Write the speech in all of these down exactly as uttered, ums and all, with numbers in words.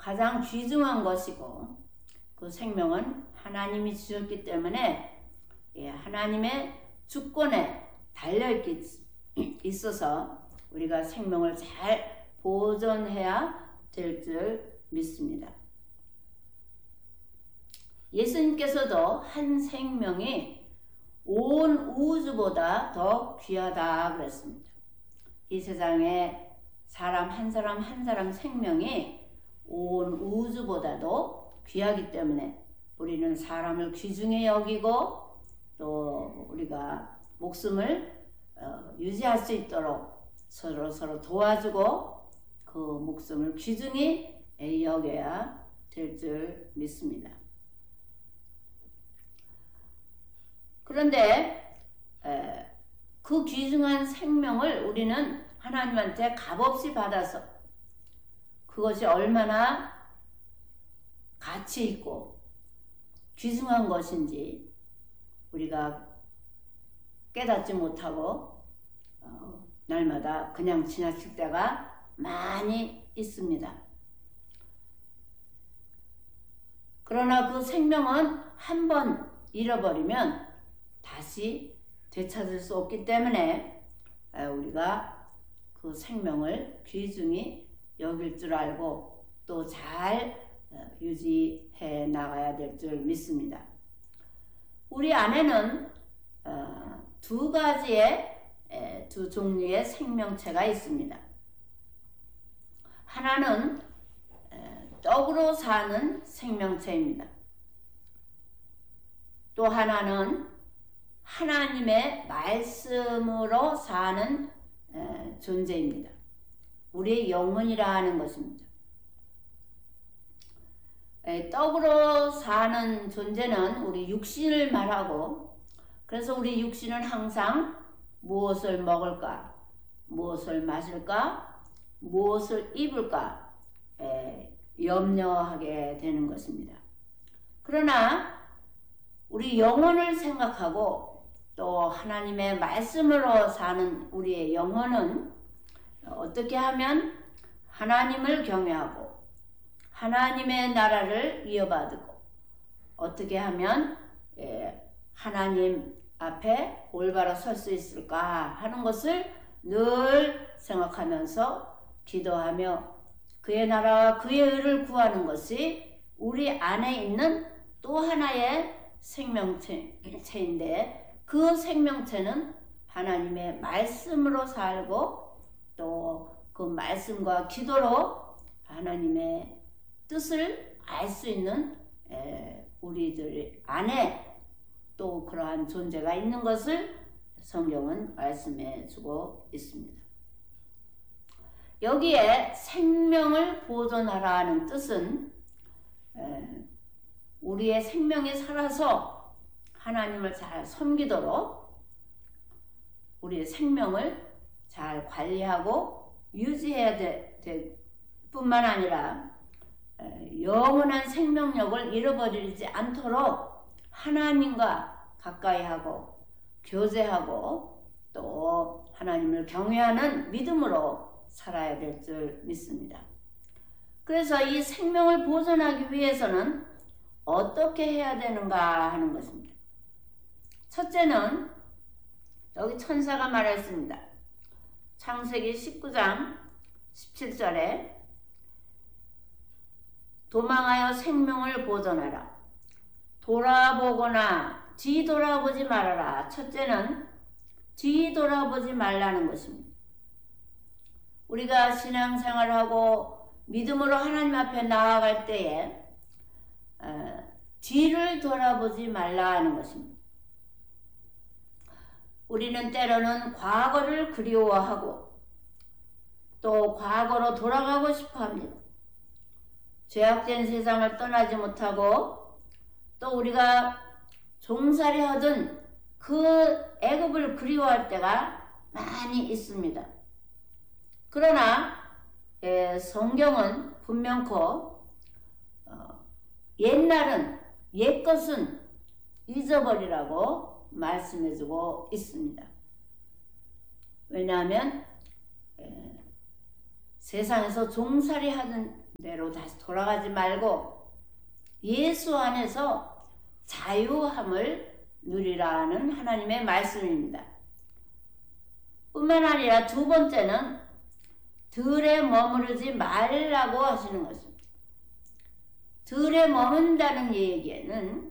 가장 귀중한 것이고 그 생명은 하나님이 주셨기 때문에 하나님의 주권에 달려있어서 우리가 생명을 잘 보존해야 될 줄 믿습니다. 예수님께서도 한 생명이 온 우주보다 더 귀하다 그랬습니다. 이 세상에 사람 한 사람 한 사람 생명이 온 우주보다도 귀하기 때문에 우리는 사람을 귀중히 여기고 또 우리가 목숨을 어, 유지할 수 있도록 서로 서로 도와주고 그 목숨을 귀중히 여겨야 될 줄 믿습니다. 그런데 에, 그 귀중한 생명을 우리는 하나님한테 값없이 받아서 그것이 얼마나 가치 있고 귀중한 것인지 우리가 깨닫지 못하고 어, 날마다 그냥 지나칠 때가 많이 있습니다. 그러나 그 생명은 한 번 잃어버리면 다시 되찾을 수 없기 때문에 우리가 그 생명을 귀중히 여길 줄 알고 또 잘 유지해 나가야 될 줄 믿습니다. 우리 안에는 두 가지의 두 종류의 생명체가 있습니다. 하나는 떡으로 사는 생명체입니다. 또 하나는 하나님의 말씀으로 사는 존재입니다. 우리의 영혼이라 하는 것입니다. 떡으로 사는 존재는 우리 육신을 말하고, 그래서 우리 육신은 항상 무엇을 먹을까, 무엇을 마실까, 무엇을 입을까 염려하게 되는 것입니다. 그러나 우리 영혼을 생각하고 또 하나님의 말씀으로 사는 우리의 영혼은 어떻게 하면 하나님을 경외하고 하나님의 나라를 이어받고 어떻게 하면 하나님 앞에 올바로 설 수 있을까 하는 것을 늘 생각하면서 기도하며 그의 나라와 그의 의를 구하는 것이 우리 안에 있는 또 하나의 생명체인데, 그 생명체는 하나님의 말씀으로 살고 또 그 말씀과 기도로 하나님의 뜻을 알 수 있는 우리들 안에 또 그러한 존재가 있는 것을 성경은 말씀해 주고 있습니다. 여기에 생명을 보존하라 하는 뜻은 우리의 생명이 살아서 하나님을 잘 섬기도록 우리의 생명을 잘 관리하고 유지해야 될, 될 뿐만 아니라 영원한 생명력을 잃어버리지 않도록 하나님과 가까이 하고 교제하고 또 하나님을 경외하는 믿음으로 살아야 될 줄 믿습니다. 그래서 이 생명을 보존하기 위해서는 어떻게 해야 되는가 하는 것입니다. 첫째는 여기 천사가 말했습니다. 창세기 십구 장 십칠 절에 도망하여 생명을 보존하라. 돌아보거나 뒤돌아보지 말아라. 첫째는 뒤돌아보지 말라는 것입니다. 우리가 신앙생활하고 믿음으로 하나님 앞에 나아갈 때에 어, 뒤를 돌아보지 말라 하는 것입니다. 우리는 때로는 과거를 그리워하고 또 과거로 돌아가고 싶어 합니다. 죄악된 세상을 떠나지 못하고 또 우리가 종살이 하던 그 애굽을 그리워할 때가 많이 있습니다. 그러나 예, 성경은 분명코 어, 옛날은 옛것은 잊어버리라고 말씀해주고 있습니다. 왜냐하면 에, 세상에서 종살이 하는 대로 다시 돌아가지 말고 예수 안에서 자유함을 누리라는 하나님의 말씀입니다. 뿐만 아니라 두 번째는 들에 머무르지 말라고 하시는 것입니다. 들에 머문다는 얘기에는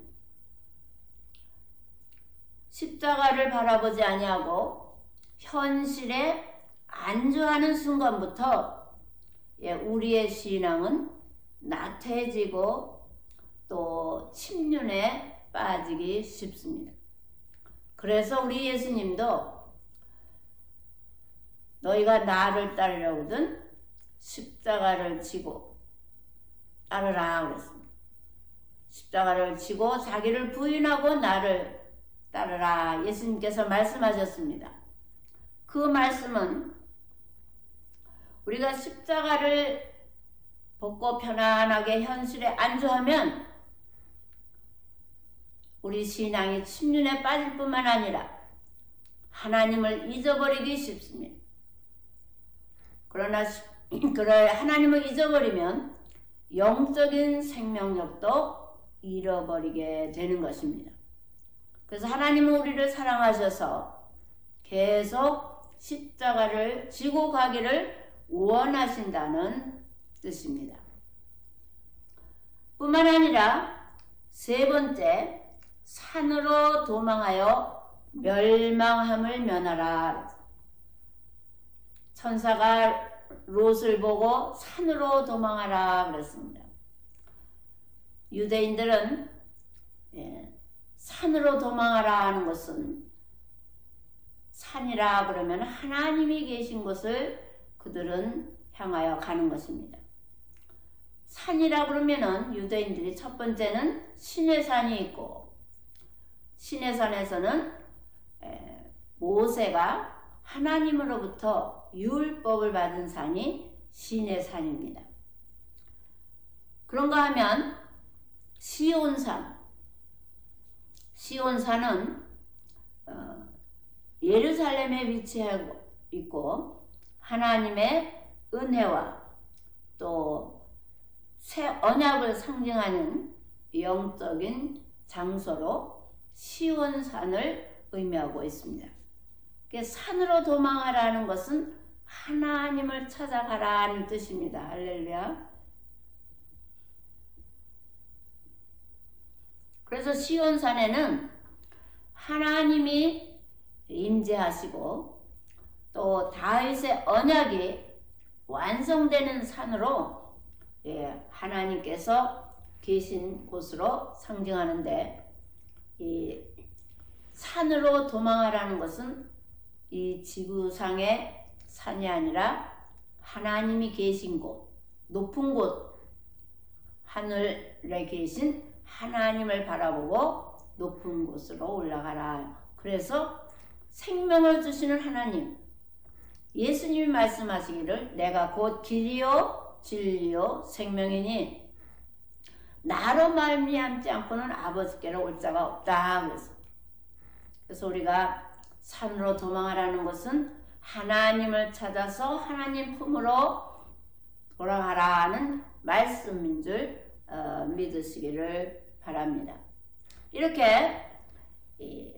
십자가를 바라보지 아니하고 현실에 안주하는 순간부터 우리의 신앙은 나태해지고 또 침륜에 빠지기 쉽습니다. 그래서 우리 예수님도 너희가 나를 따르려거든 십자가를 지고 따르라 그랬습니다. 십자가를 지고 자기를 부인하고 나를 따르라 예수님께서 말씀하셨습니다. 그 말씀은 우리가 십자가를 벗고 편안하게 현실에 안주하면 우리 신앙이 침륜에 빠질 뿐만 아니라 하나님을 잊어버리기 쉽습니다. 그러나 그럴 하나님을 잊어버리면 영적인 생명력도 잃어버리게 되는 것입니다. 그래서 하나님은 우리를 사랑하셔서 계속 십자가를 지고 가기를 원하신다는 뜻입니다. 뿐만 아니라 세 번째, 산으로 도망하여 멸망함을 면하라. 천사가 롯을 보고 산으로 도망하라 그랬습니다. 유대인들은 예, 산으로 도망하라 하는 것은 산이라 그러면 하나님이 계신 곳을 그들은 향하여 가는 것입니다. 산이라 그러면은 유대인들이 첫 번째는 신의 산이 있고 신의 산에서는 에, 모세가 하나님으로부터 율법을 받은 산이 신의 산입니다. 그런가 하면 시온산, 시온산은 어, 예루살렘에 위치하고 있고 하나님의 은혜와 또 새 언약을 상징하는 영적인 장소로 시온산을 의미하고 있습니다. 산으로 도망하라는 것은 하나님을 찾아가라는 뜻입니다. 할렐루야. 그래서 시온산에는 하나님이 임재하시고 또 다윗의 언약이 완성되는 산으로 예, 하나님께서 계신 곳으로 상징하는데 이 산으로 도망하라는 것은 이 지구상의 산이 아니라 하나님이 계신 곳, 높은 곳, 하늘에 계신 하나님을 바라보고 높은 곳으로 올라가라. 그래서 생명을 주시는 하나님, 예수님이 말씀하시기를 내가 곧 길이요 진리요 생명이니 나로 말미암지 않고는 아버지께로 올 자가 없다. 그래서 우리가 산으로 도망하라는 것은 하나님을 찾아서 하나님 품으로 돌아가라는 말씀인 줄 어, 믿으시기를 바랍니다. 이렇게 이,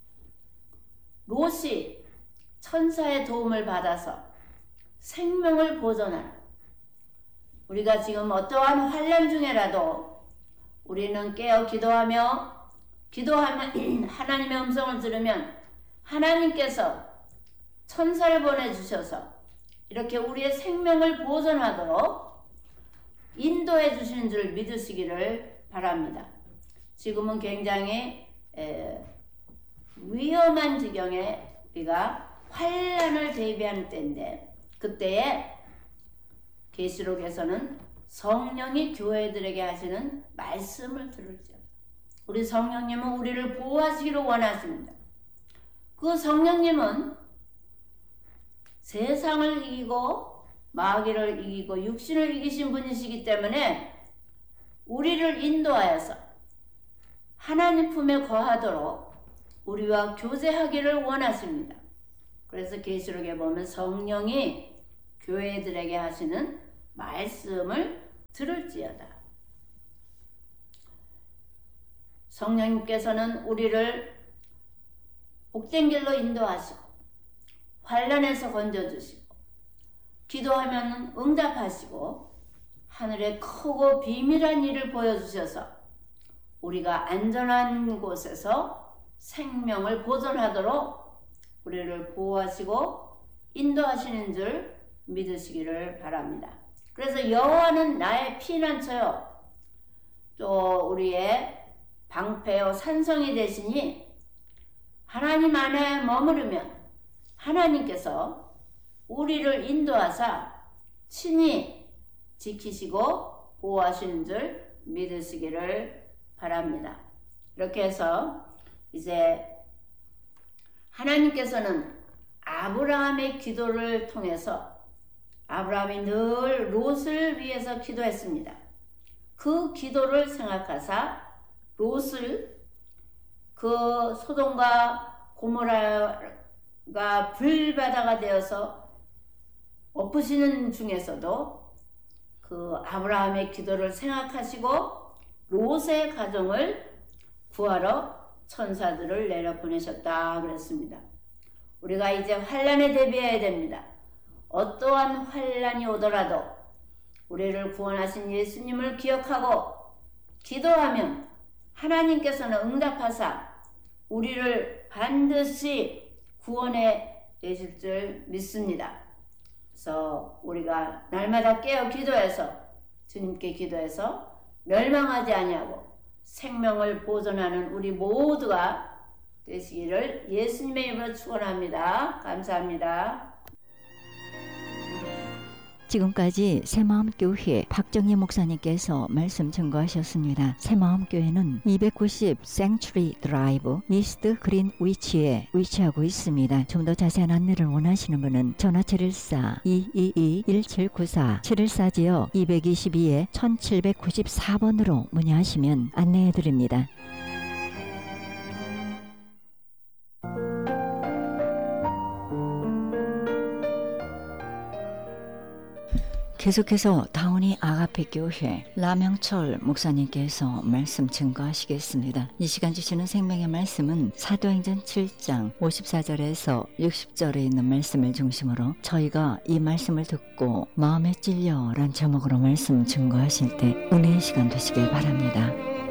롯이 천사의 도움을 받아서 생명을 보존하는, 우리가 지금 어떠한 환난 중에라도 우리는 깨어 기도하며 기도하면 하나님의 음성을 들으면 하나님께서 천사를 보내주셔서 이렇게 우리의 생명을 보존하도록 인도해 주시는 줄 믿으시기를 바랍니다. 지금은 굉장히 에, 위험한 지경에 우리가 환난을 대비하는 때인데, 그때에 계시록에서는 성령이 교회들에게 하시는 말씀을 들을지어다. 우리 성령님은 우리를 보호하시기를 원하십니다. 그 성령님은 세상을 이기고 마귀를 이기고 육신을 이기신 분이시기 때문에 우리를 인도하여서 하나님 품에 거하도록 우리와 교제하기를 원하십니다. 그래서 계시록에 보면 성령이 교회들에게 하시는 말씀을 들을지어다. 성령님께서는 우리를 복된 길로 인도하시고 환난에서 건져주시고 기도하면 응답하시고 하늘의 크고 비밀한 일을 보여주셔서 우리가 안전한 곳에서 생명을 보존하도록 우리를 보호하시고 인도하시는 줄 믿으시기를 바랍니다. 그래서 여호와는 나의 피난처요 또 우리의 방패요 산성이 되시니 하나님 안에 머무르면 하나님께서 우리를 인도하사 친히 지키시고 보호하시는 줄 믿으시기를 바랍니다. 이렇게 해서 이제 하나님께서는 아브라함의 기도를 통해서 아브라함이 늘 롯을 위해서 기도했습니다. 그 기도를 생각하사 롯을 그 소돔과 고모라가 불바다가 되어서 엎으시는 중에서도 그 아브라함의 기도를 생각하시고 롯의 가정을 구하러 천사들을 내려 보내셨다 그랬습니다. 우리가 이제 환난에 대비해야 됩니다. 어떠한 환난이 오더라도 우리를 구원하신 예수님을 기억하고 기도하면 하나님께서는 응답하사 우리를 반드시 구원해 내실 줄 믿습니다. 그래서 우리가 날마다 깨어 기도해서 주님께 기도해서 멸망하지 아니하고 생명을 보존하는 우리 모두가 되시기를 예수님의 이름으로 축원합니다. 감사합니다. 지금까지 새마음교회 박정희 목사님께서 말씀 증거하셨습니다. 새마음교회는 이백구십 생츄리 드라이브 이스트 그린 위치에 위치하고 있습니다. 좀 더 자세한 안내를 원하시는 분은 전화 칠일사 이이이 일칠구사 칠일사지역 이백이십이에 천칠백구십사 번으로 문의하시면 안내해드립니다. 계속해서 다운이 아가페 교회 라명철 목사님께서 말씀 증거하시겠습니다. 이 시간 주시는 생명의 말씀은 사도행전 칠 장 오십사 절에서 육십 절에 있는 말씀을 중심으로 저희가 이 말씀을 듣고 마음에 찔려 란 제목으로 말씀 증거하실 때 은혜의 시간 되시길 바랍니다.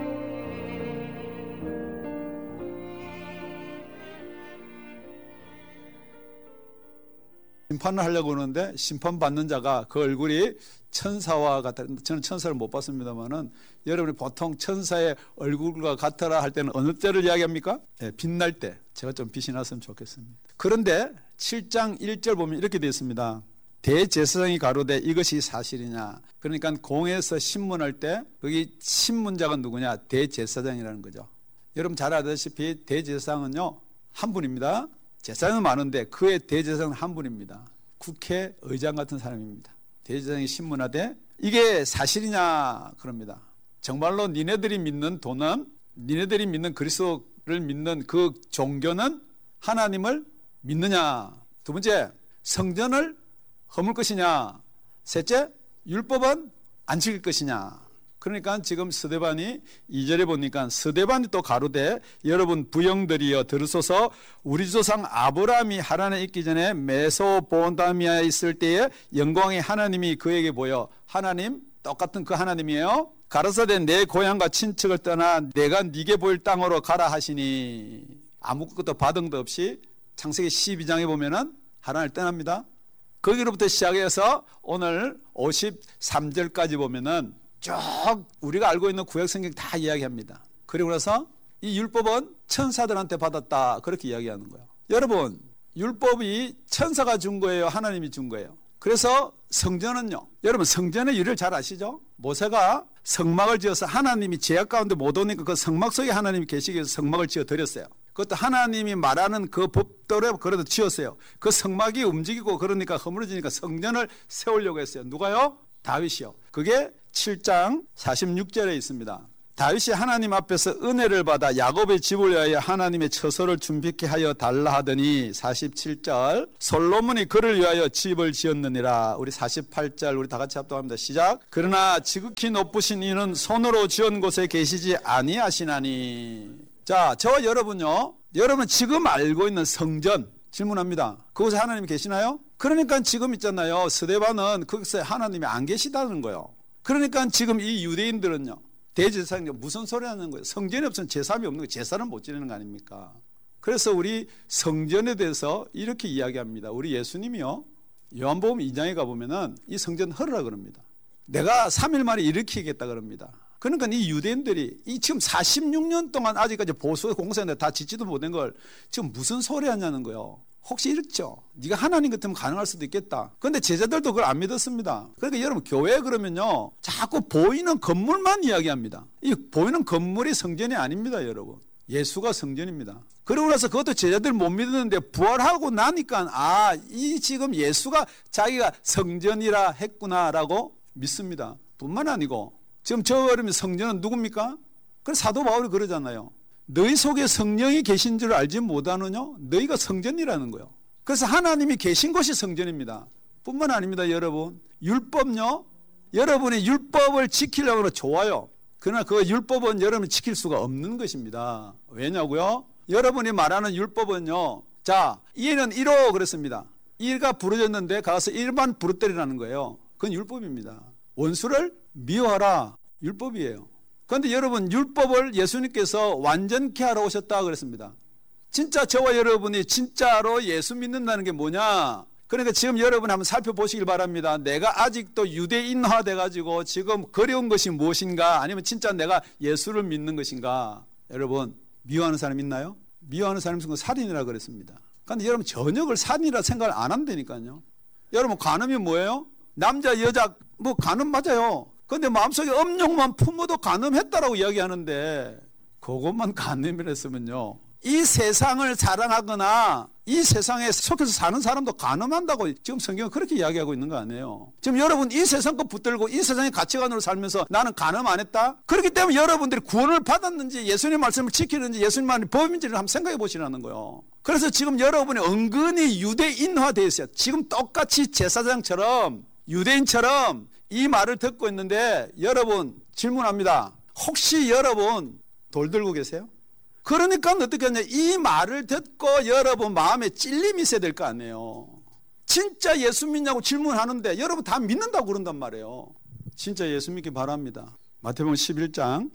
심판을 하려고 하는데 심판받는 자가 그 얼굴이 천사와 같다. 저는 천사를 못 봤습니다만은 여러분이 보통 천사의 얼굴과 같아라 할 때는 어느 때를 이야기합니까? 네, 빛날 때. 제가 좀 빛이 났으면 좋겠습니다. 그런데 칠 장 일 절 보면 이렇게 되어 있습니다. 대제사장이 가로되 이것이 사실이냐. 그러니까 공에서 신문할 때 거기 신문자가 누구냐? 대제사장이라는 거죠. 여러분 잘 아다시피 대제사장은요 한 분입니다. 제사장은 많은데 그의 대제사장은 한 분입니다. 국회의장 같은 사람입니다. 대제사장이 신문하되 이게 사실이냐 그럽니다. 정말로 니네들이 믿는 돈은 니네들이 믿는 그리스도를 믿는 그 종교는 하나님을 믿느냐. 두 번째 성전을 허물 것이냐. 셋째 율법은 안 지킬 것이냐. 그러니까 지금 스데반이 이 절에 보니까 스데반이 또 가로되 여러분 부형들이여 들으소서 우리 조상 아브라함이 하란에 있기 전에 메소포타미아에 있을 때에 영광의 하나님이 그에게 보여 하나님 똑같은 그 하나님이에요. 가라사대 내 고향과 친척을 떠나 내가 네게 보일 땅으로 가라 하시니 아무것도 바등도 없이 창세기 십이 장에 보면은 하란을 떠납니다. 거기로부터 시작해서 오늘 오십삼 절까지 보면은 쭉 우리가 알고 있는 구약성경 다 이야기합니다. 그리고 나서 이 율법은 천사들한테 받았다 그렇게 이야기하는 거예요. 여러분 율법이 천사가 준 거예요? 하나님이 준 거예요? 그래서 성전은요. 여러분 성전의 유래를 잘 아시죠? 모세가 성막을 지어서 하나님이 제약 가운데 못 오니까 그 성막 속에 하나님이 계시기 위해서 성막을 지어 드렸어요. 그것도 하나님이 말하는 그 법대로 그래도 지었어요. 그 성막이 움직이고 그러니까 허물어지니까 성전을 세우려고 했어요. 누가요? 다윗이요. 그게 칠 장 사십육 절에 있습니다. 다윗이 하나님 앞에서 은혜를 받아 야곱의 집을 위하여 하나님의 처소를 준비케 하여 달라 하더니 사십칠 절 솔로몬이 그를 위하여 집을 지었느니라. 우리 사십팔 절 우리 다 같이 합독합니다. 시작. 그러나 지극히 높으신 이는 손으로 지은 곳에 계시지 아니하시나니. 자, 저와 여러분요, 여러분 지금 알고 있는 성전 질문합니다. 그곳에 하나님이 계시나요? 그러니까 지금 있잖아요, 스데반은 거기서 하나님이 안 계시다는 거예요. 그러니까 지금 이 유대인들은요, 대제사장이 무슨 소리 하는 거예요? 성전이 없으면 제사함이 없는 거예요. 제사는 못 지내는 거 아닙니까? 그래서 우리 성전에 대해서 이렇게 이야기합니다. 우리 예수님이요, 요한복음 이 장에 가보면은 이 성전 헐으라 그럽니다. 내가 삼 일 만에 일으키겠다 그럽니다. 그러니까 이 유대인들이 이 지금 사십육 년 동안 아직까지 보수 공사했는데 다 짓지도 못한 걸 지금 무슨 소리 하냐는 거예요. 혹시 이렇죠? 네가 하나님 같으면 가능할 수도 있겠다. 그런데 제자들도 그걸 안 믿었습니다. 그러니까 여러분 교회 그러면요, 자꾸 보이는 건물만 이야기합니다. 이 보이는 건물이 성전이 아닙니다, 여러분. 예수가 성전입니다. 그러고 나서 그것도 제자들 못 믿었는데 부활하고 나니까 아, 이 지금 예수가 자기가 성전이라 했구나라고 믿습니다. 뿐만 아니고 지금 저 어르면 성전은 누굽니까? 그래서 사도 바울이 그러잖아요. 너희 속에 성령이 계신 줄 알지 못하느냐? 너희가 성전이라는 거예요. 그래서 하나님이 계신 것이 성전입니다. 뿐만 아닙니다, 여러분. 율법요, 여러분이 율법을 지키려고 하면 좋아요. 그러나 그 율법은 여러분이 지킬 수가 없는 것입니다. 왜냐고요? 여러분이 말하는 율법은요, 자, 이는 일호 그랬습니다. 일가 부러졌는데 가서 일만 부러뜨리라는 거예요. 그건 율법입니다. 원수를 미워하라, 율법이에요. 그런데 여러분, 율법을 예수님께서 완전케 하러 오셨다 그랬습니다. 진짜 저와 여러분이 진짜로 예수 믿는다는 게 뭐냐? 그러니까 지금 여러분 한번 살펴보시길 바랍니다. 내가 아직도 유대인화 돼가지고 지금 그리운 것이 무엇인가? 아니면 진짜 내가 예수를 믿는 것인가? 여러분, 미워하는 사람 있나요? 미워하는 사람 있으면 살인이라 그랬습니다. 그런데 여러분, 저녁을 살인이라 생각을 안 한다니까요. 여러분, 간음이 뭐예요? 남자 여자 뭐 간음 맞아요. 그런데 마음속에 음욕만 품어도 간음했다라고 이야기하는데 그것만 간음이라 했으면요, 이 세상을 사랑하거나 이 세상에 속해서 사는 사람도 간음한다고 지금 성경은 그렇게 이야기하고 있는 거 아니에요. 지금 여러분 이 세상 거 붙들고 이 세상의 가치관으로 살면서 나는 간음 안 했다? 그렇기 때문에 여러분들이 구원을 받았는지 예수님 말씀을 지키는지 예수님 말이 법인지를 한번 생각해 보시라는 거예요. 그래서 지금 여러분이 은근히 유대인화되어 있어요. 지금 똑같이 제사장처럼 유대인처럼 이 말을 듣고 있는데 여러분 질문합니다. 혹시 여러분 돌 들고 계세요? 그러니까 어떻게 하냐, 이 말을 듣고 여러분 마음에 찔림이 있어야 될 거 아니에요. 진짜 예수 믿냐고 질문하는데 여러분 다 믿는다고 그런단 말이에요. 진짜 예수 믿기 바랍니다. 마태복음 십일 장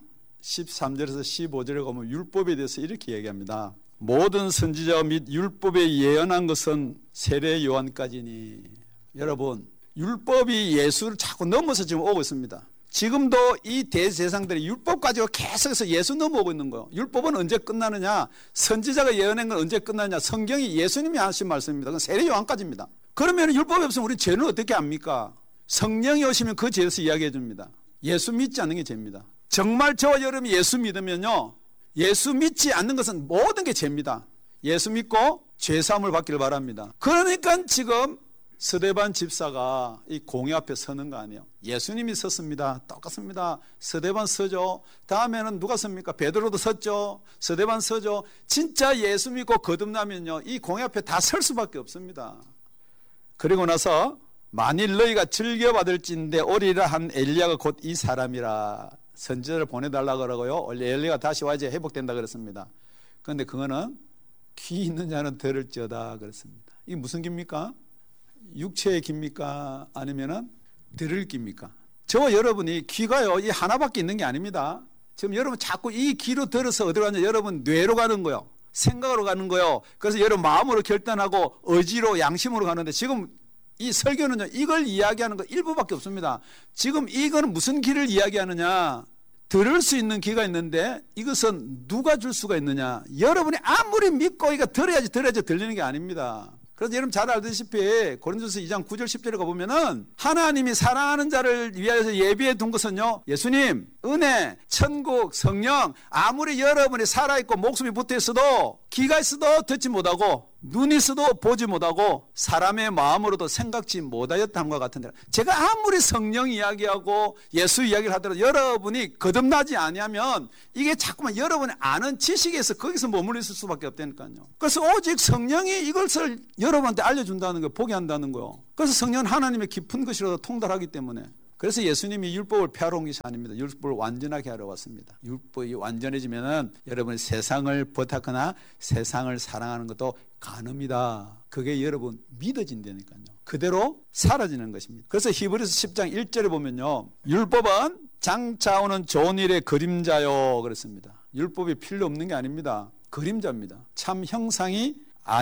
십삼 절에서 십오 절에 가면 율법에 대해서 이렇게 얘기합니다. 모든 선지자 및 율법에 예언한 것은 세례 요한까지니. 여러분, 율법이 예수를 자꾸 넘어서 지금 오고 있습니다. 지금도 이 대제사장들이 율법 가지고 계속해서 예수 넘어오고 있는 거예요. 율법은 언제 끝나느냐? 선지자가 예언한 건 언제 끝나느냐? 성경이 예수님이 하신 말씀입니다. 그건 세례 요한까지입니다. 그러면 율법이 없으면 우리 죄는 어떻게 압니까? 성령이 오시면 그 죄에서 이야기해 줍니다. 예수 믿지 않는 게 죄입니다. 정말 저와 여러분이 예수 믿으면요, 예수 믿지 않는 것은 모든 게 죄입니다. 예수 믿고 죄사함을 받기를 바랍니다. 그러니까 지금 스데반 집사가 이 공회 앞에 서는 거 아니에요. 예수님이 섰습니다. 똑같습니다. 스데반 서죠. 다음에는 누가 섭니까? 베드로도 섰죠. 스데반 서죠. 진짜 예수 믿고 거듭나면요, 이 공회 앞에 다 설 수밖에 없습니다. 그리고 나서 만일 너희가 즐겨받을진대 오리라 한 엘리야가 곧 이 사람이라. 선지자를 보내달라 그러고요, 엘리야가 다시 와야지 회복된다 그랬습니다. 그런데 그거는 귀 있는 자는 들을지어다 그랬습니다. 이게 무슨 기입니까? 육체의 기입니까? 아니면은 들을 기입니까? 저와 여러분이 귀가요, 이 하나밖에 있는 게 아닙니다. 지금 여러분 자꾸 이 귀로 들어서 어디로 가냐? 여러분 뇌로 가는 거요, 생각으로 가는 거요. 그래서 여러분 마음으로 결단하고 의지로 양심으로 가는데 지금 이 설교는요, 이걸 이야기하는 거 일부밖에 없습니다. 지금 이거는 무슨 귀를 이야기하느냐? 들을 수 있는 귀가 있는데 이것은 누가 줄 수가 있느냐? 여러분이 아무리 믿고 이거 들어야지 들어야지 들리는 게 아닙니다. 그래서 여러분 잘 알다시피 고린도서 이 장 구 절 십 절에 가보면은 하나님이 사랑하는 자를 위하여서 예비해 둔 것은요, 예수님 은혜, 천국, 성령, 아무리 여러분이 살아있고 목숨이 붙어있어도 귀가 있어도 듣지 못하고 눈이 있어도 보지 못하고 사람의 마음으로도 생각지 못하였다는 것 같은데, 제가 아무리 성령 이야기하고 예수 이야기를 하더라도 여러분이 거듭나지 아니하면 이게 자꾸만 여러분이 아는 지식에서 거기서 머물러 있을 수밖에 없다니까요. 그래서 오직 성령이 이것을 여러분한테 알려준다는 거예요. 보게 한다는 거예요. 그래서 성령은 하나님의 깊은 것이라도 통달하기 때문에, 그래서 예수님이 율법을 폐하러 온 것이 아닙니다. 율법을 완전하게 하러 왔습니다. 율법이 완전해지면은 여러분이 세상을 버타거나 세상을 사랑하는 것도 가능합니다. 그게 여러분 믿어진다니까요. 그대로 사라지는 것입니다. 그래서 히브리서 십 장 일 절에 보면요, 율법은 장차 오는 좋은 일의 그림자요 그랬습니다. 율법이 필요 없는 게 아닙니다. 그림자입니다. 참 형상이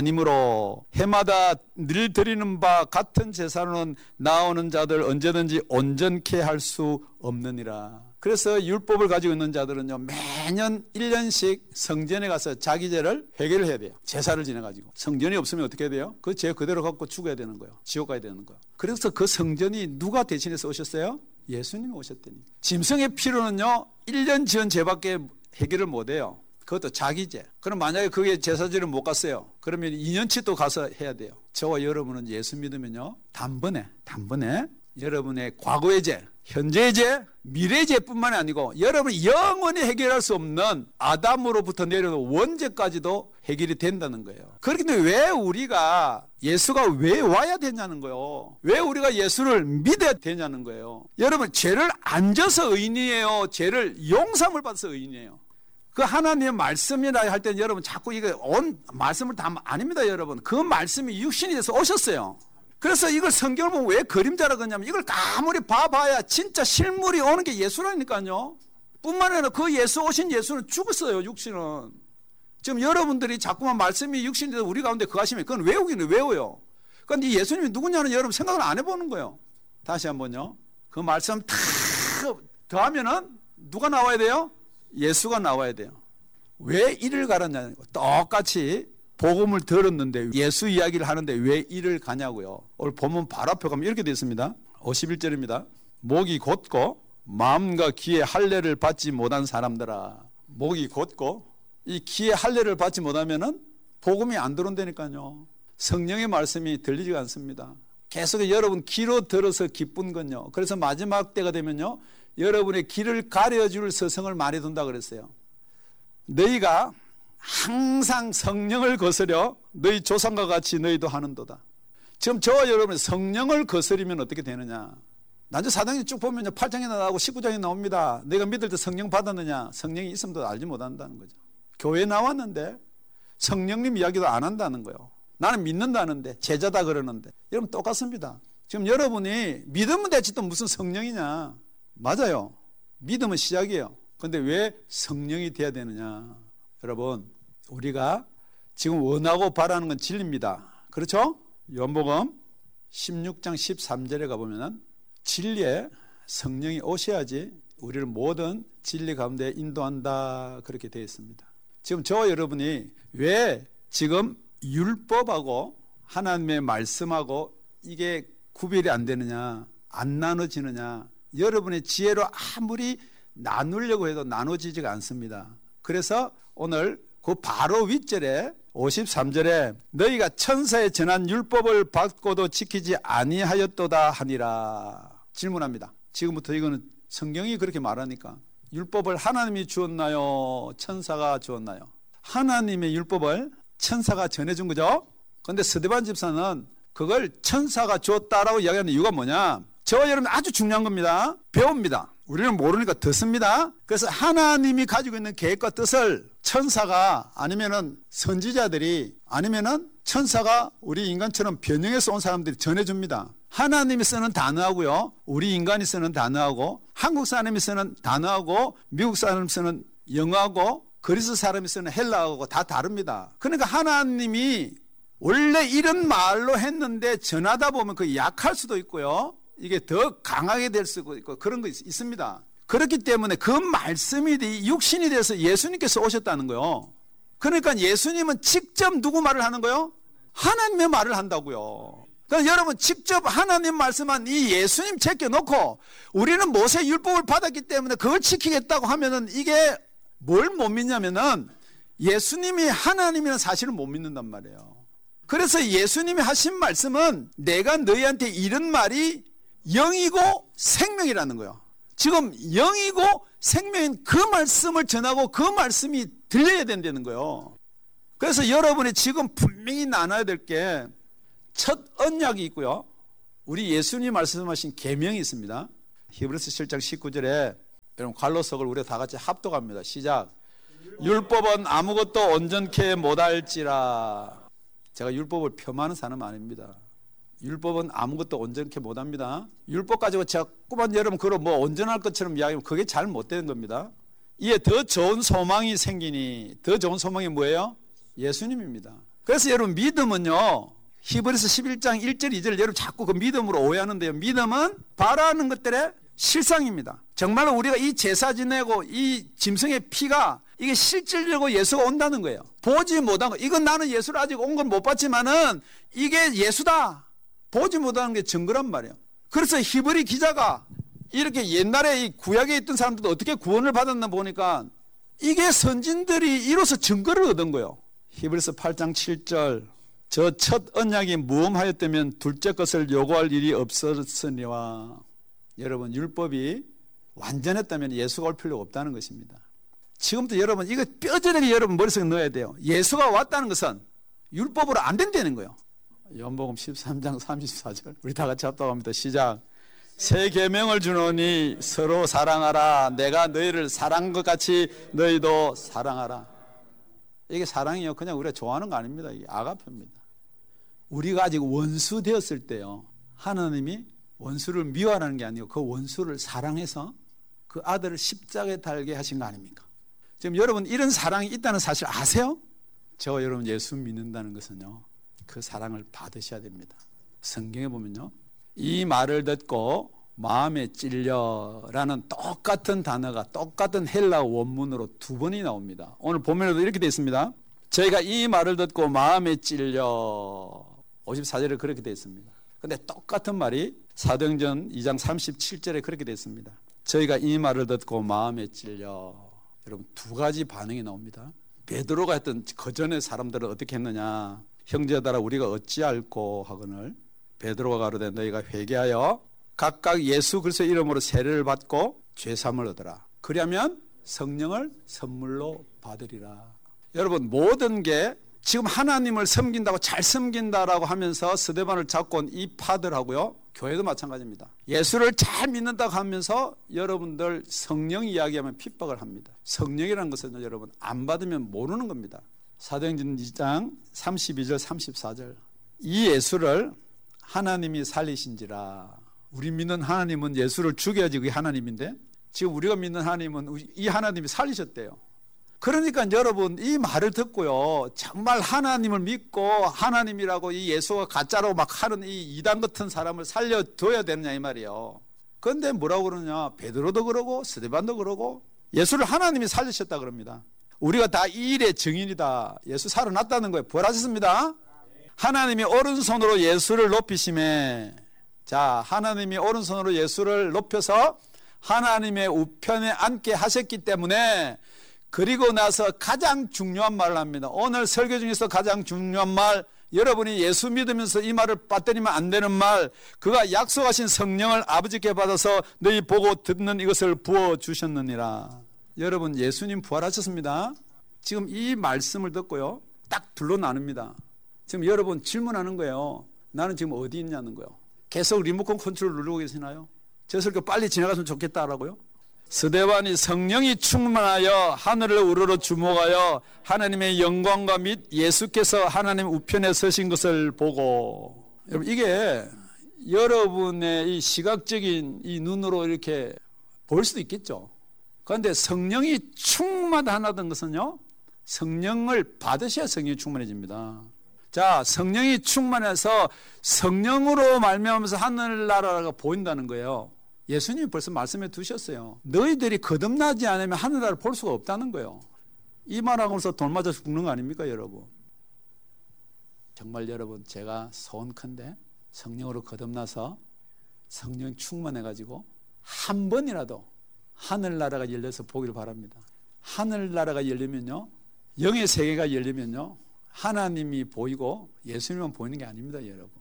아니므로 해마다 늘 드리는 바 같은 제사로는 나오는 자들 언제든지 온전케 할 수 없느니라. 그래서 율법을 가지고 있는 자들은요, 매년 일 년씩 성전에 가서 자기 죄를 회개를 해야 돼요. 제사를 지내가지고. 성전이 없으면 어떻게 해야 돼요? 그 죄 그대로 갖고 죽어야 되는 거예요. 지옥 가야 되는 거예요. 그래서 그 성전이 누가 대신해서 오셨어요? 예수님이 오셨더니. 짐승의 피로는요, 일 년 지은 죄밖에 해결을 못해요. 그것도 자기 죄. 그럼 만약에 그게 제사지를 못 갔어요. 그러면 이 년치 또 가서 해야 돼요. 저와 여러분은 예수 믿으면요, 단번에, 단번에 여러분의 과거의 죄, 현재의 죄, 미래의 죄뿐만이 아니고 여러분이 영원히 해결할 수 없는 아담으로부터 내려오는 원죄까지도 해결이 된다는 거예요. 그렇기 때문에 왜 우리가 예수가 왜 와야 되냐는 거예요. 왜 우리가 예수를 믿어야 되냐는 거예요. 여러분, 죄를 안 져서 의인이에요? 죄를 용서함을 받아서 의인이에요? 그 하나님의 말씀이라 할 때는 여러분 자꾸 이거 온 말씀을 다 아닙니다, 여러분. 그 말씀이 육신이 돼서 오셨어요. 그래서 이걸 성경을 보면 왜 그림자라고 하냐면 이걸 아무리 봐봐야 진짜 실물이 오는 게 예수라니까요. 뿐만 아니라 그 예수 오신 예수는 죽었어요, 육신은. 지금 여러분들이 자꾸만 말씀이 육신이 돼서 우리 가운데 거하시면 그건 외우기는 외워요. 그런데 이 예수님이 누구냐는 여러분 생각을 안 해보는 거예요. 다시 한번요. 그 말씀 다 더하면은 누가 나와야 돼요? 예수가 나와야 돼요. 왜 이를 가느냐는 거. 똑같이 복음을 들었는데 예수 이야기를 하는데 왜 이를 가냐고요. 오늘 본문 바로 앞에 가면 이렇게 되어 있습니다. 오십일 절입니다. 목이 곧고 마음과 귀에 할례를 받지 못한 사람들아. 목이 곧고 이 귀에 할례를 받지 못하면은 복음이 안 들어온다니까요. 성령의 말씀이 들리지가 않습니다. 계속 여러분 귀로 들어서 기쁜 건요. 그래서 마지막 때가 되면요, 여러분의 길을 가려줄 서성을 많이 둔다 그랬어요. 너희가 항상 성령을 거스려 너희 조상과 같이 너희도 하는도다. 지금 저와 여러분이 성령을 거스리면 어떻게 되느냐. 나중에 사도행전 쭉 보면 팔 장에 나오고 십구 장에 나옵니다. 내가 믿을 때 성령 받았느냐. 성령이 있음도 알지 못한다는 거죠. 교회 나왔는데 성령님 이야기도 안 한다는 거예요. 나는 믿는다는데 제자다 그러는데. 여러분 똑같습니다. 지금 여러분이 믿으면 되지 또 무슨 성령이냐. 맞아요. 믿음은 시작이에요. 그런데 왜 성령이 돼야 되느냐. 여러분, 우리가 지금 원하고 바라는 건 진리입니다. 그렇죠? 요한복음 십육 장 십삼 절에 가보면 진리에 성령이 오셔야지 우리를 모든 진리 가운데 인도한다, 그렇게 되어 있습니다. 지금 저와 여러분이 왜 지금 율법하고 하나님의 말씀하고 이게 구별이 안 되느냐, 안 나눠지느냐. 여러분의 지혜로 아무리 나누려고 해도 나눠지지가 않습니다. 그래서 오늘 그 바로 윗절에 오십삼 절에 너희가 천사의 전한 율법을 받고도 지키지 아니하였도다 하니라. 질문합니다. 지금부터 이거는 성경이 그렇게 말하니까 율법을 하나님이 주었나요? 천사가 주었나요? 하나님의 율법을 천사가 전해준 거죠. 그런데 스데반 집사는 그걸 천사가 주었다라고 이야기하는 이유가 뭐냐? 저와 여러분 아주 중요한 겁니다. 배웁니다. 우리는 모르니까 듣습니다. 그래서 하나님이 가지고 있는 계획과 뜻을 천사가 아니면은 선지자들이 아니면은 천사가 우리 인간처럼 변형해서 온 사람들이 전해줍니다. 하나님이 쓰는 단어하고요, 우리 인간이 쓰는 단어하고, 한국 사람이 쓰는 단어하고, 미국 사람이 쓰는 영어하고, 그리스 사람이 쓰는 헬라어하고 다 다릅니다. 그러니까 하나님이 원래 이런 말로 했는데 전하다 보면 그 약할 수도 있고요, 이게 더 강하게 될 수도 있고 그런 거 있, 있습니다. 그렇기 때문에 그 말씀이 육신이 돼서 예수님께서 오셨다는 거예요. 그러니까 예수님은 직접 누구 말을 하는 거예요? 하나님의 말을 한다고요. 그러니까 여러분 직접 하나님 말씀한 이 예수님 제껴놓고 우리는 모세 율법을 받았기 때문에 그걸 지키겠다고 하면은 이게 뭘 못 믿냐면은 예수님이 하나님이라는 사실을 못 믿는단 말이에요. 그래서 예수님이 하신 말씀은 내가 너희한테 이런 말이 영이고 생명이라는 거예요. 지금 영이고 생명인 그 말씀을 전하고 그 말씀이 들려야 된다는 거예요. 그래서 여러분이 지금 분명히 나눠야 될 게 첫 언약이 있고요. 우리 예수님 말씀하신 계명이 있습니다. 히브리서 칠 장 십구 절에 여러분 갈로석을 우리 다 같이 합독합니다. 시작. 율법은 아무것도 온전케 못할지라. 제가 율법을 폄하하는 사람 아닙니다. 율법은 아무것도 온전케 못합니다. 율법 가지고 자꾸만 여러분 그걸 뭐 온전할 것처럼 이야기하면 그게 잘 못되는 겁니다. 이에 더 좋은 소망이 생기니 더 좋은 소망이 뭐예요? 예수님입니다. 그래서 여러분 믿음은요 히브리서 십일 장 일 절 이 절 여러분 자꾸 그 믿음으로 오해하는데요. 믿음은 바라는 것들의 실상입니다. 정말로 우리가 이 제사 지내고 이 짐승의 피가 이게 실질적으로 예수가 온다는 거예요. 보지 못한 거. 이건 나는 예수를 아직 온 건 못 봤지만은 이게 예수다. 보지 못하는 게 증거란 말이에요. 그래서 히브리 기자가 이렇게 옛날에 이 구약에 있던 사람들도 어떻게 구원을 받았나 보니까 이게 선진들이 이로써 증거를 얻은 거예요. 히브리서 팔 장 칠 절. 저 첫 언약이 무험하였다면 둘째 것을 요구할 일이 없었으니와. 여러분 율법이 완전했다면 예수가 올 필요가 없다는 것입니다. 지금부터 여러분 이거 뼈저리게 여러분 머릿속에 넣어야 돼요. 예수가 왔다는 것은 율법으로 안 된다는 거예요. 요한복음 십삼 장 삼십사 절 우리 다 같이 합독합니다. 시작. 새 계명을 주노니 서로 사랑하라. 내가 너희를 사랑한 것 같이 너희도 사랑하라. 이게 사랑이요 그냥 우리가 좋아하는 거 아닙니다. 이게 아가페입니다. 우리가 아직 원수 되었을 때요 하나님이 원수를 미워하는 게 아니고 그 원수를 사랑해서 그 아들을 십자가에 달게 하신 거 아닙니까? 지금 여러분 이런 사랑이 있다는 사실 아세요? 저 여러분 예수 믿는다는 것은요 그 사랑을 받으셔야 됩니다. 성경에 보면요 이 말을 듣고 마음에 찔려라는 똑같은 단어가 똑같은 헬라어 원문으로 두 번이 나옵니다. 오늘 보면에도 이렇게 되어 있습니다. 저희가 이 말을 듣고 마음에 찔려 오십사 절에 그렇게 되어 있습니다. 근데 똑같은 말이 사도행전 이 장 삼십칠 절에 그렇게 되어 있습니다. 저희가 이 말을 듣고 마음에 찔려. 여러분 두 가지 반응이 나옵니다. 베드로가 했던 그 전에 사람들은 어떻게 했느냐. 형제들아 우리가 어찌할꼬 하거늘 베드로가 가로되 너희가 회개하여 각각 예수 그리스도의 이름으로 세례를 받고 죄사함을 얻으라. 그러면 성령을 선물로 받으리라. 여러분 모든 게 지금 하나님을 섬긴다고 잘 섬긴다라고 하면서 스데반을 잡고 온 이 파들하고요 교회도 마찬가지입니다. 예수를 잘 믿는다고 하면서 여러분들 성령 이야기하면 핍박을 합니다. 성령이라는 것은 여러분 안 받으면 모르는 겁니다. 사도행전 이 장 삼십이 절 삼십사 절 이 예수를 하나님이 살리신지라. 우리 믿는 하나님은 예수를 죽여야지 그게 하나님인데 지금 우리가 믿는 하나님은 이 하나님이 살리셨대요. 그러니까 여러분 이 말을 듣고요 정말 하나님을 믿고 하나님이라고 이 예수가 가짜로 막 하는 이 이단 같은 사람을 살려둬야 되느냐 이 말이에요. 그런데 뭐라고 그러냐 베드로도 그러고 스데반도 그러고 예수를 하나님이 살리셨다 그럽니다. 우리가 다 이 일의 증인이다. 예수 살아났다는 거예요. 부활하셨습니다. 하나님이 오른손으로 예수를 높이심에 자 하나님이 오른손으로 예수를 높여서 하나님의 우편에 앉게 하셨기 때문에 그리고 나서 가장 중요한 말을 합니다. 오늘 설교 중에서 가장 중요한 말 여러분이 예수 믿으면서 이 말을 빠뜨리면 안 되는 말 그가 약속하신 성령을 아버지께 받아서 너희 보고 듣는 이것을 부어주셨느니라. 여러분 예수님 부활하셨습니다. 지금 이 말씀을 듣고요 딱 둘로 나눕니다. 지금 여러분 질문하는 거예요. 나는 지금 어디 있냐는 거예요. 계속 리모컨 컨트롤 누르고 계시나요? 저 설교 빨리 지나갔으면 좋겠다라고요? 스데반이 성령이 충만하여 하늘을 우러러 주목하여 하나님의 영광과 및 예수께서 하나님 우편에 서신 것을 보고 여러분 이게 여러분의 이 시각적인 이 눈으로 이렇게 볼 수도 있겠죠. 그런데 성령이 충만하다는 것은요 성령을 받으셔야 성령이 충만해집니다. 자 성령이 충만해서 성령으로 말미암아서 하늘나라가 보인다는 거예요. 예수님이 벌써 말씀해 두셨어요. 너희들이 거듭나지 않으면 하늘나라를 볼 수가 없다는 거예요. 이 말하고서 돌 맞아서 죽는 거 아닙니까 여러분? 정말 여러분 제가 소원컨대 성령으로 거듭나서 성령 충만해가지고 한 번이라도 하늘나라가 열려서 보기를 바랍니다. 하늘나라가 열리면요, 영의 세계가 열리면요, 하나님이 보이고 예수님만 보이는 게 아닙니다, 여러분.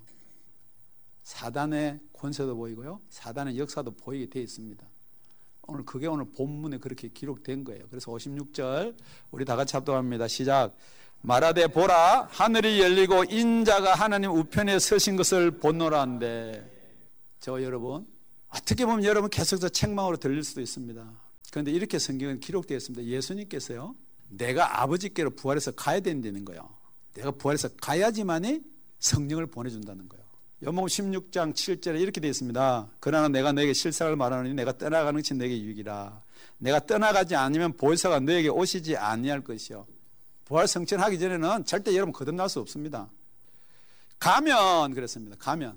사단의 권세도 보이고요, 사단의 역사도 보이게 되어 있습니다. 오늘 그게 오늘 본문에 그렇게 기록된 거예요. 그래서 오십육 절 우리 다 같이 합독합니다. 시작. 말하되 보라, 하늘이 열리고 인자가 하나님 우편에 서신 것을 본노라는데. 저 여러분, 어떻게 보면 여러분 계속해서 책망으로 들릴 수도 있습니다. 그런데 이렇게 성경은 기록되어 있습니다. 예수님께서요, 내가 아버지께로 부활해서 가야 된다는 거예요. 내가 부활해서 가야지만이 성령을 보내준다는 거예요. 요한복음 십육 장 칠 절에 이렇게 되어 있습니다. 그러나 내가 너에게 실상을 말하노니 내가 떠나가는 것이 너에게 유익이라. 내가 떠나가지 않으면 보혜사가 너에게 오시지 아니할 것이요. 부활 성천하기 전에는 절대 여러분 거듭날 수 없습니다. 가면 그랬습니다. 가면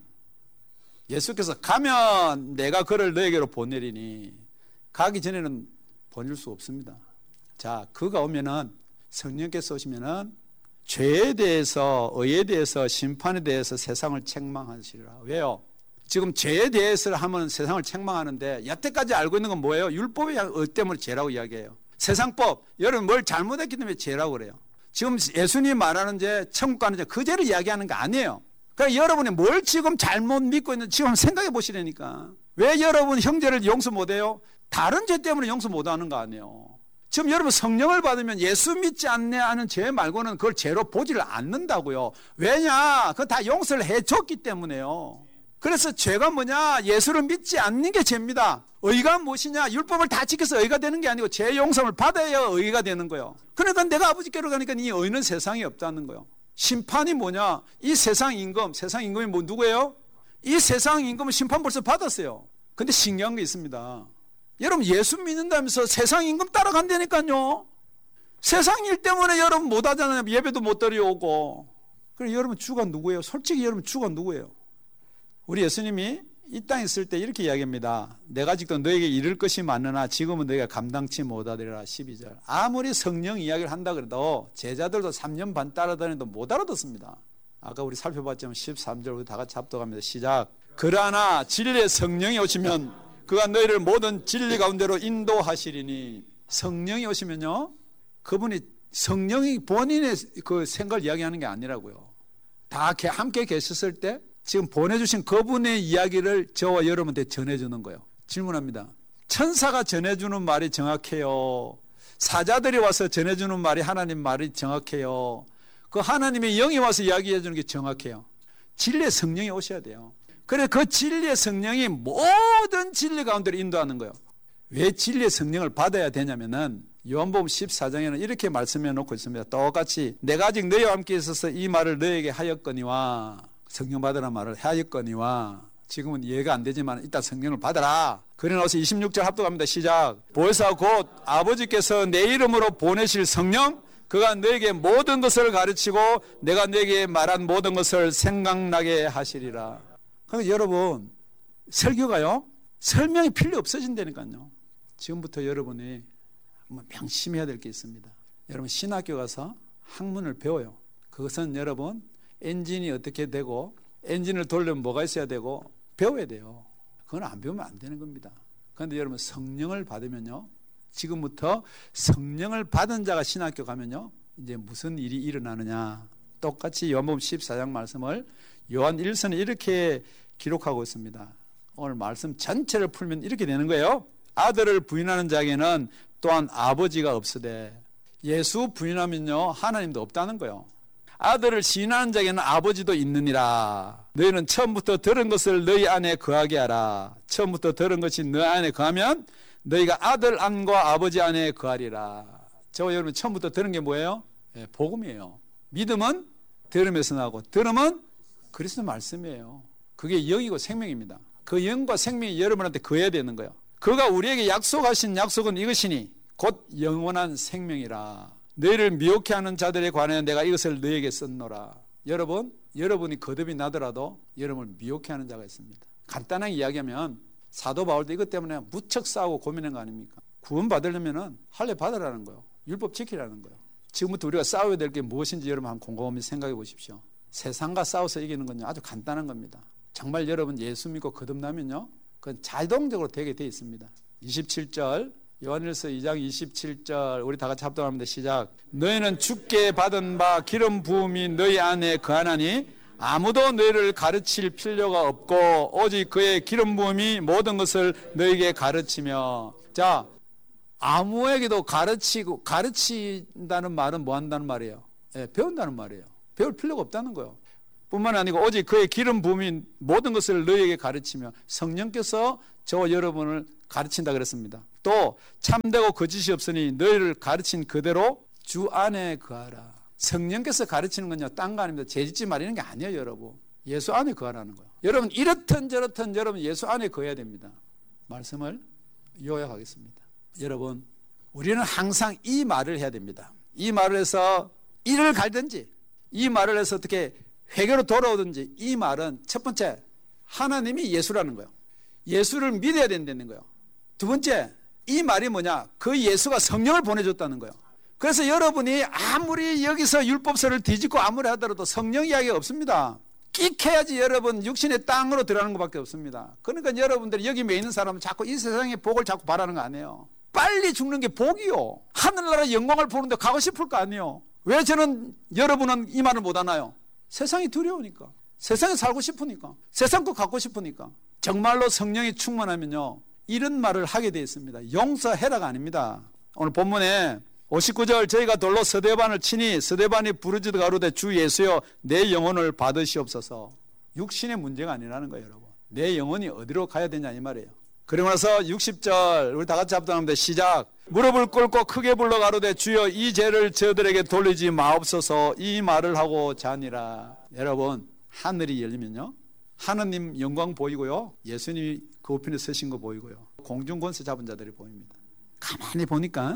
예수께서 가면 내가 그를 너에게로 보내리니, 가기 전에는 보낼 수 없습니다. 자, 그가 오면은, 성령께서 오시면은 죄에 대해서, 의에 대해서, 심판에 대해서 세상을 책망하시리라. 왜요? 지금 죄에 대해서 하면 세상을 책망하는데, 여태까지 알고 있는 건 뭐예요? 율법의 의 때문에 죄라고 이야기해요. 세상법, 여러분 뭘 잘못했기 때문에 죄라고 그래요. 지금 예수님이 말하는 죄, 천국 가는 죄, 그 죄를 이야기하는 거 아니에요. 그러니까 여러분이 뭘 지금 잘못 믿고 있는지 지금 생각해 보시라니까. 왜 여러분 형제를 용서 못해요? 다른 죄 때문에 용서 못하는 거 아니에요. 지금 여러분 성령을 받으면 예수 믿지 않네 하는 죄 말고는 그걸 죄로 보지를 않는다고요. 왜냐? 그건 다 용서를 해줬기 때문에요. 그래서 죄가 뭐냐? 예수를 믿지 않는 게 죄입니다. 의가 무엇이냐? 율법을 다 지켜서 의가 되는 게 아니고 죄 용서를 받아야 의가 되는 거예요. 그러니까 내가 아버지께로 가니까 이 의는 세상에 없다는 거예요. 심판이 뭐냐? 이 세상 임금, 세상 임금이 뭐 누구예요? 이 세상 임금은 심판 벌써 받았어요. 근데 신기한 게 있습니다. 여러분 예수 믿는다면서 세상 임금 따라간다니까요. 세상 일 때문에 여러분 못 하잖아요. 예배도 못 드려오고. 그래 여러분 주가 누구예요? 솔직히 여러분 주가 누구예요? 우리 예수님이 이 땅에 있을 때 이렇게 이야기합니다. 내가 아직도 너에게 이를 것이 많으나 지금은 너희가 감당치 못하리라. 십이 절. 아무리 성령 이야기를 한다 그래도 제자들도 삼 년 반 따라다니도 못 알아듣습니다. 아까 우리 살펴봤지만 십삼 절 우리 다 같이 합독합니다. 시작. 그러나 진리의 성령이 오시면 그가 너희를 모든 진리 가운데로 인도하시리니. 성령이 오시면요, 그분이 성령이 본인의 그 생각을 이야기하는 게 아니라고요. 다 함께 계셨을 때 지금 보내주신 그분의 이야기를 저와 여러분한테 전해주는 거예요. 질문합니다. 천사가 전해주는 말이 정확해요? 사자들이 와서 전해주는 말이 하나님 말이 정확해요? 그 하나님의 영이 와서 이야기해주는 게 정확해요? 진리의 성령이 오셔야 돼요. 그래 그 진리의 성령이 모든 진리 가운데로 인도하는 거예요. 왜 진리의 성령을 받아야 되냐면은 요한복음 십사 장에는 이렇게 말씀해 놓고 있습니다. 똑같이 내가 아직 너희와 함께 있어서 이 말을 너희에게 하였거니와, 성령 받으라 말을 하였거니와, 지금은 이해가 안 되지만 이따 성령을 받아라. 그래 나와서 이십육 절 합독합니다. 시작. 보혜사 곧 아버지께서 내 이름으로 보내실 성령, 그가 너에게 모든 것을 가르치고 내가 너에게 말한 모든 것을 생각나게 하시리라. 그러니까 여러분 설교가요 설명이 필요 없어진다니까요. 지금부터 여러분이 명심해야 될 게 있습니다. 여러분 신학교 가서 학문을 배워요. 그것은 여러분 엔진이 어떻게 되고 엔진을 돌려면 뭐가 있어야 되고 배워야 돼요. 그건 안 배우면 안 되는 겁니다. 그런데 여러분 성령을 받으면요, 지금부터 성령을 받은 자가 신학교 가면요 이제 무슨 일이 일어나느냐, 똑같이 요한복음 십사 장 말씀을 요한 일 서는 이렇게 기록하고 있습니다. 오늘 말씀 전체를 풀면 이렇게 되는 거예요. 아들을 부인하는 자에게는 또한 아버지가 없으되. 예수 부인하면요 하나님도 없다는 거예요. 아들을 시인하는 자에게는 아버지도 있느니라. 너희는 처음부터 들은 것을 너희 안에 거하게 하라. 처음부터 들은 것이 너희 안에 거하면 너희가 아들 안과 아버지 안에 거하리라. 저 여러분 처음부터 들은 게 뭐예요? 예, 복음이에요. 믿음은 들음에서 나고 들음은 그리스도 말씀이에요. 그게 영이고 생명입니다. 그 영과 생명이 여러분한테 거해야 되는 거예요. 그가 우리에게 약속하신 약속은 이것이니 곧 영원한 생명이라. 너희를 미혹해 하는 자들에 관하여 내가 이것을 너희에게 썼노라. 여러분, 여러분이 거듭이 나더라도 여러분을 미혹해 하는 자가 있습니다. 간단하게 이야기하면 사도 바울도 이것 때문에 무척 싸우고 고민한 거 아닙니까? 구원 받으려면 할례 받으라는 거예요. 율법 지키라는 거예요. 지금부터 우리가 싸워야 될 게 무엇인지 여러분 한번 곰곰이 생각해 보십시오. 세상과 싸워서 이기는 건요 아주 간단한 겁니다. 정말 여러분 예수 믿고 거듭나면요, 그건 자동적으로 되게 돼 있습니다. 이십칠 절 요한일서 이 장 이십칠 절 우리 다 같이 합독합니다. 시작. 너희는 주께 받은 바 기름 부음이 너희 안에 거하나니 아무도 너희를 가르칠 필요가 없고 오직 그의 기름 부음이 모든 것을 너희에게 가르치며. 자, 아무에게도 가르치고, 가르친다는 말은 뭐 한다는 말이에요? 예, 배운다는 말이에요. 배울 필요가 없다는 거예요. 뿐만 아니고 오직 그의 기름 부음이 모든 것을 너희에게 가르치며. 성령께서 저와 여러분을 가르친다 그랬습니다. 또 참되고 거짓이 없으니 너희를 가르친 그대로 주 안에 거하라. 성령께서 가르치는 건요, 딴 거 아닙니다. 죄짓지 말라는 게 아니에요, 여러분. 예수 안에 거하라는 거예요. 여러분 이렇든 저렇든 여러분 예수 안에 거해야 됩니다. 말씀을 요약하겠습니다. 여러분, 우리는 항상 이 말을 해야 됩니다. 이 말을 해서 일을 갈든지, 이 말을 해서 어떻게 회개로 돌아오든지, 이 말은 첫 번째, 하나님이 예수라는 거예요. 예수를 믿어야 된다는 거예요. 두 번째, 이 말이 뭐냐? 그 예수가 성령을 보내줬다는 거예요. 그래서 여러분이 아무리 여기서 율법서를 뒤집고 아무리 하더라도 성령 이야기가 없습니다. 끽해야지 여러분 육신의 땅으로 들어가는 것밖에 없습니다. 그러니까 여러분들이 여기 매 있는 사람은 자꾸 이 세상의 복을 자꾸 바라는 거 아니에요. 빨리 죽는 게 복이요. 하늘나라 영광을 보는데 가고 싶을 거 아니에요. 왜 저는, 여러분은 이 말을 못 하나요? 세상이 두려우니까, 세상에 살고 싶으니까, 세상 거 갖고 싶으니까. 정말로 성령이 충만하면요, 이런 말을 하게 되어 있습니다. 용서해라가 아닙니다. 오늘 본문에 오십구 절, 저희가 돌로 스데반을 치니 스데반이 부르짖어 가로되 주 예수여 내 영혼을 받으시옵소서. 육신의 문제가 아니라는 거예요, 여러분. 내 영혼이 어디로 가야 되냐 이 말이에요. 그리고 나서 육십 절 우리 다 같이 합독합니다. 시작. 무릎을 꿇고 크게 불러 가로되 주여 이 죄를 저들에게 돌리지 마옵소서. 이 말을 하고 자니라. 여러분, 하늘이 열리면요, 하느님 영광 보이고요, 예수님이 그 우편에 서신 거 보이고요, 공중권세 잡은 자들이 보입니다. 가만히 보니까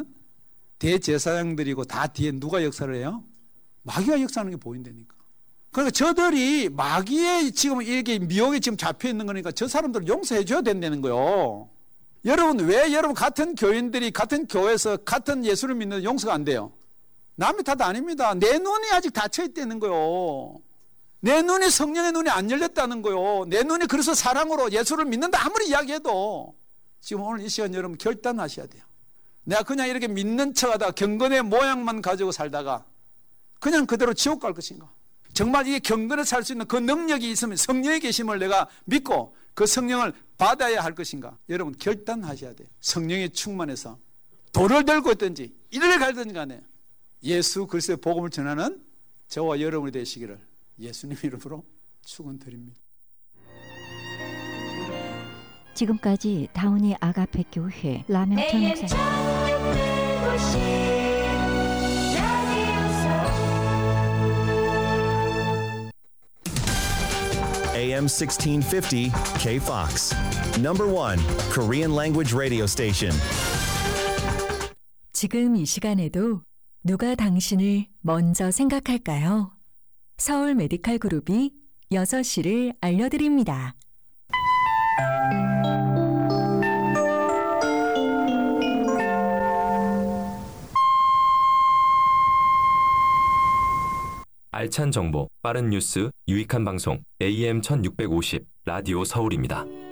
대제사장들이고 다 뒤에 누가 역사를 해요? 마귀가 역사하는 게 보인다니까. 그러니까 저들이 마귀의 지금 이렇게 미혹에 지금 잡혀 있는 거니까 저 사람들을 용서해 줘야 된다는 거요. 여러분, 왜 여러분 같은 교인들이 같은 교회에서 같은 예수를 믿는 용서가 안 돼요? 남의 탓 아닙니다. 내 눈이 아직 닫혀 있다는 거요. 내 눈이 성령의 눈이 안 열렸다는 거요. 내 눈이 그래서 사랑으로 예수를 믿는다 아무리 이야기해도 지금 오늘 이 시간 여러분 결단하셔야 돼요. 내가 그냥 이렇게 믿는 척하다가 경건의 모양만 가지고 살다가 그냥 그대로 지옥 갈 것인가? 정말 이게 경건에 살 수 있는 그 능력이 있으면 성령의 계심을 내가 믿고 그 성령을 받아야 할 것인가? 여러분 결단하셔야 돼요. 성령이 충만해서 돌을 들고 있든지 이를 갈든지 간에 예수 그리스도의 복음을 전하는 저와 여러분이 되시기를 예수님 이름으로 축원드립니다. 지금까지 다운이 아가페 교회 라명천 목사님. 에이엠 sixteen fifty K-Fox. Number one Korean language radio station. 지금 이 시간에도 누가 당신을 먼저 생각할까요? 서울 메디칼 그룹이 여섯 시를 알려드립니다. 알찬 정보, 빠른 뉴스, 유익한 방송 에이엠 천육백오십 라디오 서울입니다.